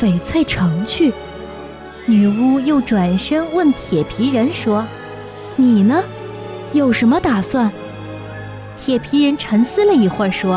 翡翠城去。女巫又转身问铁皮人说：“你呢？有什么打算？”铁皮人沉思了一会儿说：“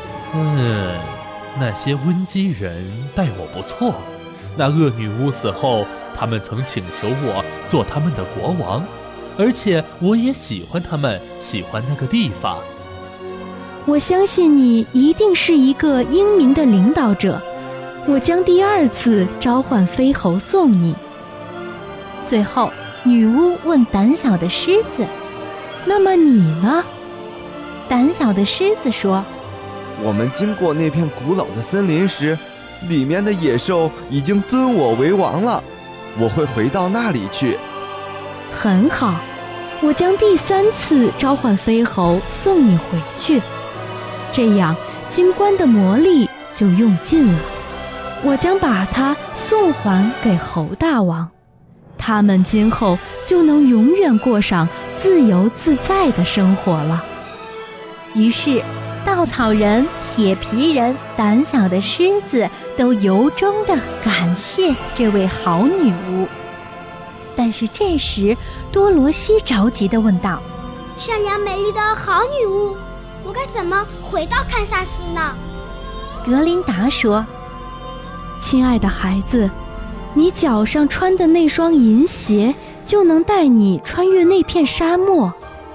那些温基人待我不错，那恶女巫死后，他们曾请求我做他们的国王，而且我也喜欢他们，喜欢那个地方。 我相信你一定是一个英明的领导者，我将第2次召唤飞猴送你。”最后，女巫问胆小的狮子：“那么你呢？”胆小的狮子说：“ 我们经过那片古老的森林时，里面的野兽已经尊我为王了，我会回到那里去。” 很好，我将第3次召唤飞猴送你回去，这样金冠的魔力就用尽了。我将把它送还给猴大王，他们今后就能永远过上自由自在的生活了。于是稻草人、铁皮人、胆小的狮子都由衷地感谢这位好女巫。但是这时多罗西着急地问道：“ 善良美丽的好女巫，我该怎么回到堪萨斯呢？” 格琳达说：“亲爱的孩子，你脚上穿的那双银鞋就能带你穿越那片沙漠。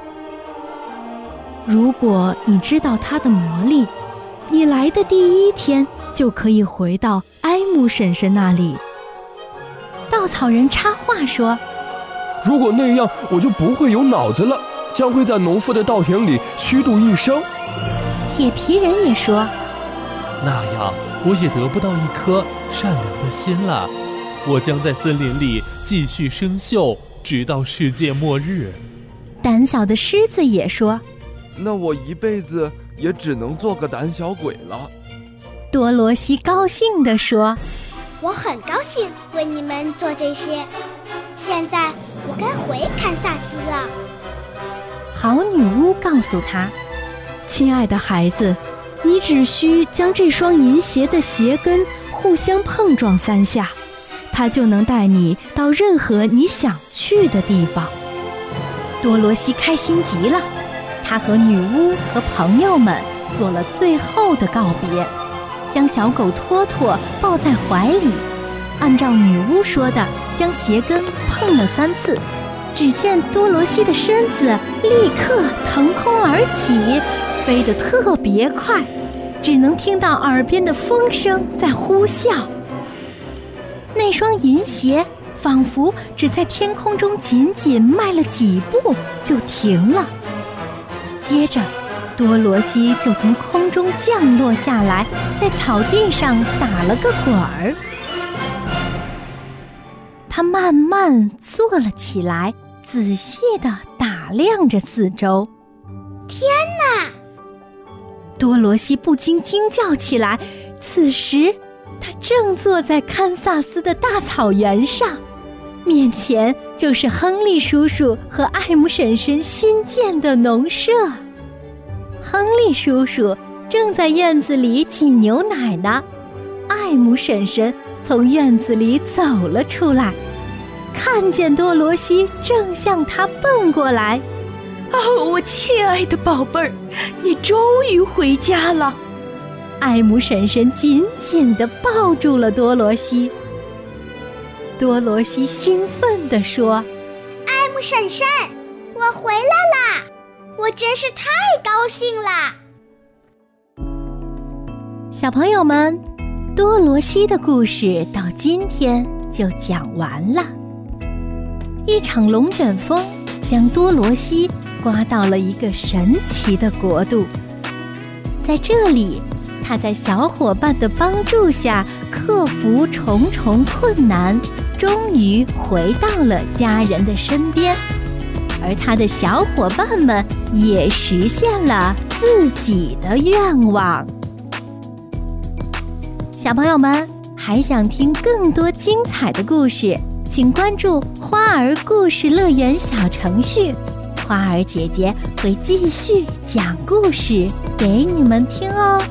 如果你知道它的魔力，你来的第1天就可以回到埃姆婶婶那里。”稻草人插话说：“ 如果那样，我就不会有脑子了，将会在农夫的稻田里虚度一生。” 铁皮人也说：“ 那样我也得不到一颗善良的心了，我将在森林里继续生锈，直到世界末日。” 胆小的狮子也说：“ 那我一辈子也只能做个胆小鬼了。” 多罗西高兴地说：“ 我很高兴为你们做这些，现在我该回堪萨斯了。” 好女巫告诉他：“亲爱的孩子，你只需将这双银鞋的鞋跟互相碰撞3下，它就能带你到任何你想去的地方。”多罗西开心极了，他和女巫和朋友们做了最后的告别，将小狗托托抱在怀里，按照女巫说的，将鞋跟碰了3次。只见多罗西的身子立刻腾空而起，飞得特别快，只能听到耳边的风声在呼啸。那双银鞋仿佛只在天空中仅仅迈了几步就停了。接着多罗西就从空中降落下来，在草地上打了个滚儿。他慢慢坐了起来，仔细地打量着四周。 天哪！ 多罗西不禁惊叫起来。此时他正坐在堪萨斯的大草原上，面前就是亨利叔叔和艾姆婶婶新建的农舍。亨利叔叔正在院子里挤牛奶呢，艾姆婶婶从院子里走了出来，看见多罗西正向他奔过来。 哦，我亲爱的宝贝儿，你终于回家了。 艾姆婶婶紧紧地抱住了多罗西。多罗西兴奋地说：“ 艾姆婶婶，我回来啦！我真是太高兴啦！” 小朋友们，多罗西的故事到今天就讲完了。一场龙卷风将多罗西刮到了一个神奇的国度，在这里，他在小伙伴的帮助下克服重重困难，终于回到了家人的身边，而他的小伙伴们也实现了自己的愿望。小朋友们，还想听更多精彩的故事，请关注花儿故事乐园小程序，花儿姐姐会继续讲故事给你们听哦。